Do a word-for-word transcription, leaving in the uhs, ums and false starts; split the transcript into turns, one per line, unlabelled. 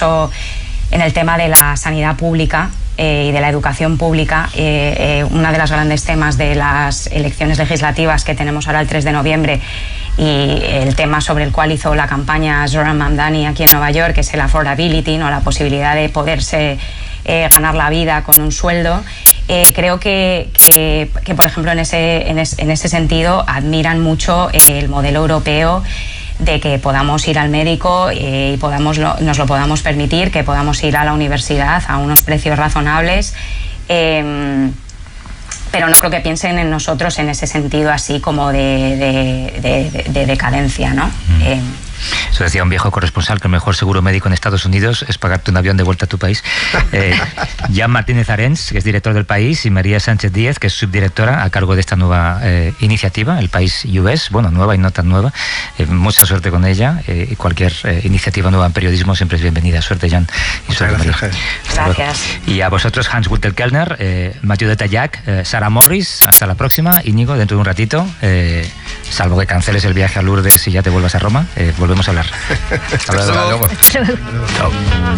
caso, en el tema de la sanidad pública eh, y de la educación pública, eh, eh, uno de los grandes temas de las elecciones legislativas que tenemos ahora el tres de noviembre y el tema sobre el cual hizo la campaña Zohran Mamdani aquí en Nueva York, que es el affordability, ¿no? La posibilidad de poderse eh, ganar la vida con un sueldo. Eh, creo que, que, que, por ejemplo, en ese, en, es, en ese sentido admiran mucho eh, el modelo europeo de que podamos ir al médico eh, y podamos lo, nos lo podamos permitir, que podamos ir a la universidad a unos precios razonables. Eh, pero no creo que piensen en nosotros en ese sentido así como de, de, de, de decadencia, ¿no? Mm. Eh,
Eso decía un viejo corresponsal, que el mejor seguro médico en Estados Unidos es pagarte un avión de vuelta a tu país. Eh, Jan Martínez Arens, que es director del País, y María Sánchez Díez, que es subdirectora a cargo de esta nueva eh, iniciativa, el País U S, bueno, nueva y no tan nueva. Eh, mucha suerte con ella eh, y cualquier eh, iniciativa nueva en periodismo siempre es bienvenida. Suerte, Jan. Y suerte,
gracias,
María.
Gracias.
Y a vosotros, Hans Gutter-Kellner, eh, Mathieu de Tallac, eh, Sara Morris, hasta la próxima. Íñigo, dentro de un ratito, eh, salvo que canceles el viaje a Lourdes y ya te vuelvas a Roma, eh, volvemos a hablar. Hasta luego.
Hasta luego.
Chao.